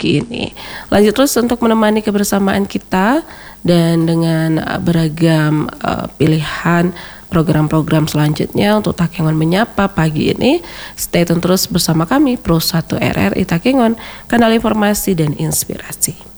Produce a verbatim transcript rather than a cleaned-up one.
pagi ini. Lanjut terus untuk menemani kebersamaan kita dan dengan uh, beragam uh, pilihan program-program selanjutnya untuk Takengon Menyapa pagi ini. Stay tune terus bersama kami Pro satu R R I Takengon, kanal informasi dan inspirasi.